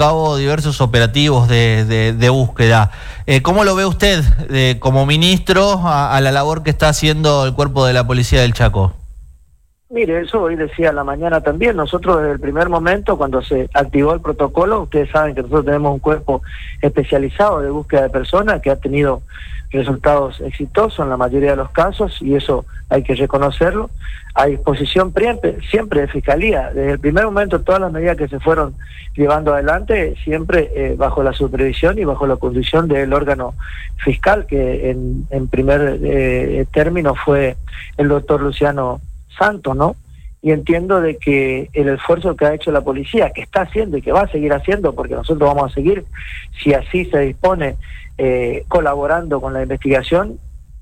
cabo diversos operativos de búsqueda. ¿Cómo lo ve usted como ministro a la labor que está haciendo el cuerpo de la Policía del Chaco? Mire, eso hoy decía a la mañana también. Nosotros desde el primer momento, cuando se activó el protocolo, ustedes saben que nosotros tenemos un cuerpo especializado de búsqueda de personas que ha tenido resultados exitosos en la mayoría de los casos, y eso hay que reconocerlo, a disposición siempre de Fiscalía. Desde el primer momento, todas las medidas que se fueron llevando adelante, siempre bajo la supervisión y bajo la conducción del órgano fiscal, que en primer término fue el doctor Luciano Santos, ¿no? Y entiendo de que el esfuerzo que ha hecho la policía, que está haciendo y que va a seguir haciendo, porque nosotros vamos a seguir, si así se dispone, colaborando con la investigación,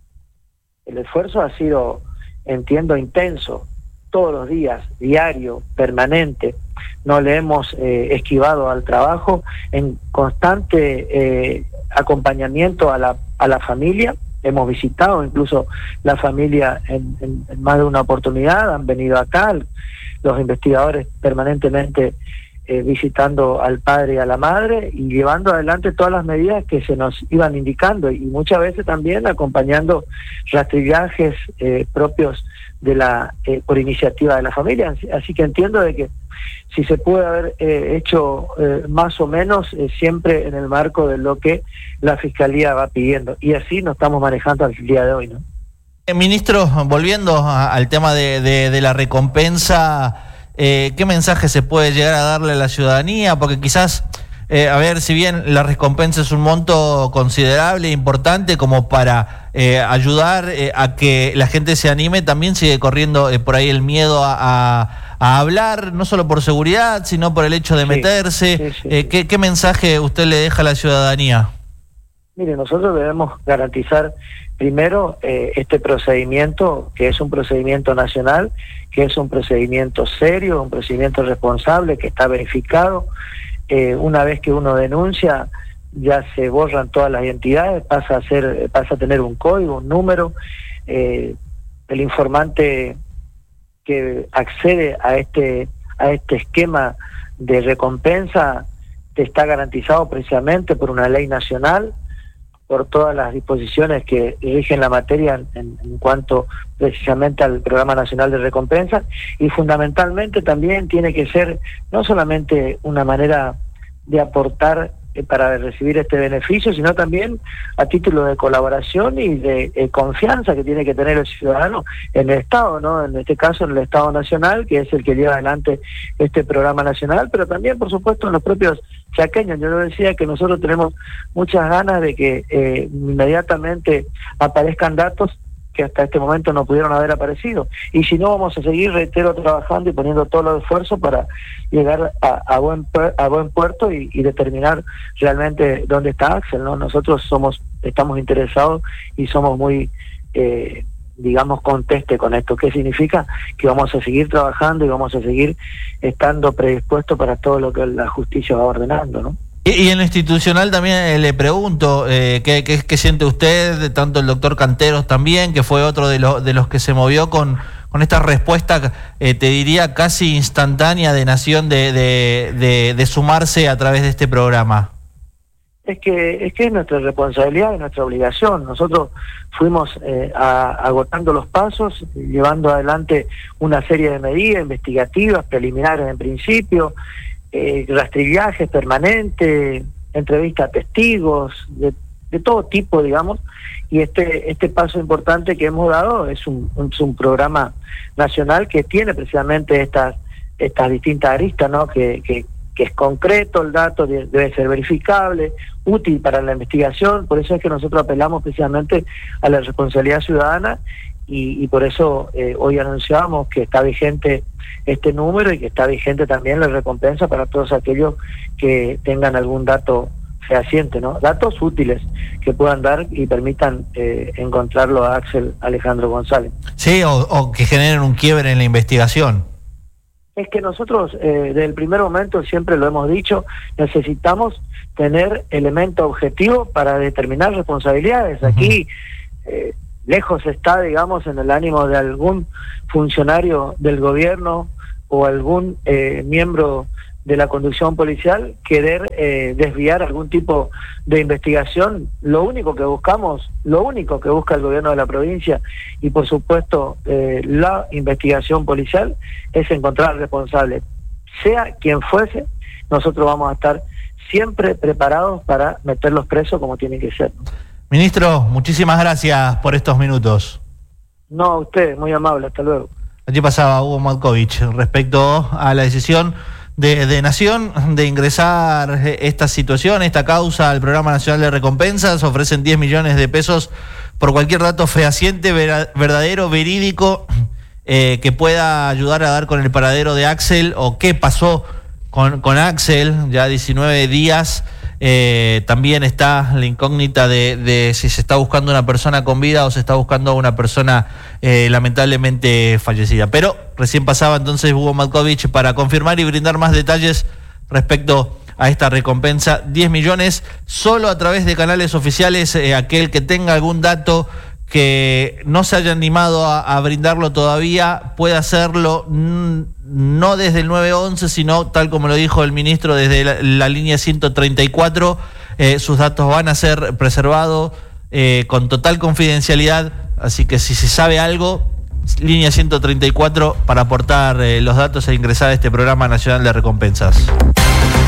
el esfuerzo ha sido, entiendo, intenso, todos los días, diario, permanente. No le hemos esquivado al trabajo, en constante acompañamiento a la familia. Hemos visitado incluso la familia en más de una oportunidad, han venido acá los investigadores permanentemente visitando al padre y a la madre y llevando adelante todas las medidas que se nos iban indicando, y muchas veces también acompañando rastrillajes propios de por iniciativa de la familia. Así que entiendo de que si se puede haber hecho más o menos, siempre en el marco de lo que la Fiscalía va pidiendo, y así nos estamos manejando al día de hoy, ¿no? Ministro, volviendo al tema de la recompensa, ¿qué mensaje se puede llegar a darle a la ciudadanía? Porque quizás, a ver, si bien la recompensa es un monto considerable e importante como para ayudar a que la gente se anime, también sigue corriendo por ahí el miedo a hablar, no solo por seguridad, sino por el hecho de meterse. Sí. ¿Qué mensaje usted le deja a la ciudadanía? Mire, nosotros debemos garantizar primero este procedimiento, que es un procedimiento nacional, que es un procedimiento serio, un procedimiento responsable, que está verificado. Una vez que uno denuncia, ya se borran todas las identidades, pasa a tener un código, un número. El informante que accede a este esquema de recompensa está garantizado precisamente por una ley nacional, por todas las disposiciones que rigen la materia en cuanto precisamente al Programa Nacional de Recompensa, y fundamentalmente también tiene que ser no solamente una manera de aportar para recibir este beneficio, sino también a título de colaboración y de confianza que tiene que tener el ciudadano en el Estado, ¿no? En este caso en el Estado Nacional, que es el que lleva adelante este programa nacional, pero también, por supuesto, en los propios chaqueños. Yo les decía que nosotros tenemos muchas ganas de que inmediatamente aparezcan datos que hasta este momento no pudieron haber aparecido, y si no, vamos a seguir, reitero, trabajando y poniendo todos los esfuerzos para llegar a buen puerto y determinar realmente dónde está Axel, ¿no? Nosotros estamos interesados y somos muy conteste con esto. ¿Qué significa? Que vamos a seguir trabajando y vamos a seguir estando predispuestos para todo lo que la justicia va ordenando, ¿no? Y en lo institucional también le pregunto, ¿qué siente usted, tanto el doctor Canteros también, que fue otro de los que se movió con esta respuesta, te diría casi instantánea de Nación de sumarse a través de este programa? Es que es nuestra responsabilidad, es nuestra obligación. Nosotros fuimos agotando los pasos, llevando adelante una serie de medidas investigativas, preliminares en principio, rastrillajes permanentes, entrevistas a testigos, de todo tipo, digamos, y este paso importante que hemos dado es un programa nacional que tiene precisamente estas distintas aristas, ¿no? Que es concreto, el dato debe ser verificable, útil para la investigación. Por eso es que nosotros apelamos precisamente a la responsabilidad ciudadana, y por eso hoy anunciamos que está vigente este número y que está vigente también la recompensa para todos aquellos que tengan algún dato fehaciente, ¿no? Datos útiles que puedan dar y permitan encontrarlo a Axel Alejandro González. Sí, o que generen un quiebre en la investigación. Es que nosotros desde el primer momento siempre lo hemos dicho, necesitamos tener elementos objetivos para determinar responsabilidades. Aquí lejos está, digamos, en el ánimo de algún funcionario del gobierno o algún miembro de la conducción policial querer desviar algún tipo de investigación. Lo único que busca el gobierno de la provincia y por supuesto la investigación policial es encontrar al responsable. Sea quien fuese, nosotros vamos a estar siempre preparados para meterlos presos como tiene que ser. Ministro, muchísimas gracias por estos minutos. No, a usted, muy amable, hasta luego. Allí pasaba Hugo Matkovich respecto a la decisión de Nación de ingresar esta situación, esta causa al Programa Nacional de Recompensas. Ofrecen 10 millones de pesos por cualquier dato fehaciente, verdadero, verídico, que pueda ayudar a dar con el paradero de Axel o qué pasó con Axel. Ya 19 días. También está la incógnita de si se está buscando una persona con vida o se está buscando a una persona lamentablemente fallecida. Pero recién pasaba entonces Hugo Matkovich para confirmar y brindar más detalles respecto a esta recompensa. 10 millones solo a través de canales oficiales. Aquel que tenga algún dato que no se haya animado a brindarlo todavía puede hacerlo, no desde el 911, sino tal como lo dijo el ministro, desde la línea 134. Sus datos van a ser preservados con total confidencialidad, así que si se sabe algo, línea 134 para aportar los datos e ingresar a este Programa Nacional de Recompensas.